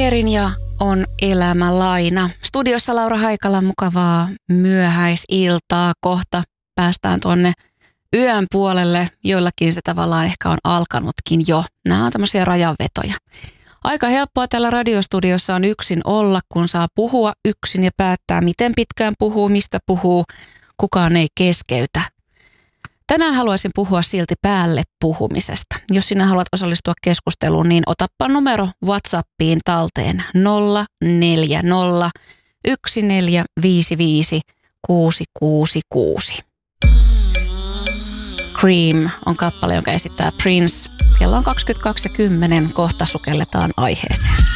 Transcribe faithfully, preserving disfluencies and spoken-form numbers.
Erin ja on elämä-laina. Studiossa Laura Haikala, mukavaa myöhäisiltaa. Kohta päästään tuonne yön puolelle. Joillakin se tavallaan ehkä on alkanutkin jo. Nämä on tämmöisiä rajanvetoja. Aika helppoa täällä radiostudiossa on yksin olla, kun saa puhua yksin ja päättää, miten pitkään puhuu, mistä puhuu. Kukaan ei keskeytä. Tänään haluaisin puhua silti päälle puhumisesta. Jos sinä haluat osallistua keskusteluun, niin otappa numero WhatsAppiin talteen nolla neljä nolla yksi neljä viisi viisi kuusi kuusi kuusi. Cream on kappale, jonka esittää Prince. Kello on kaksikymmentäkaksi ja kymmenen. Kohta sukelletaan aiheeseen.